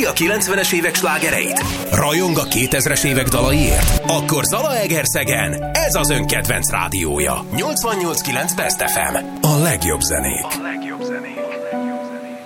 Szereti a 90-es évek slágereit? Rajong a 2000-es évek dalaiért? Akkor Zalaegerszegen ez az ön kedvenc rádiója. 88.9 Best FM. A legjobb zenék.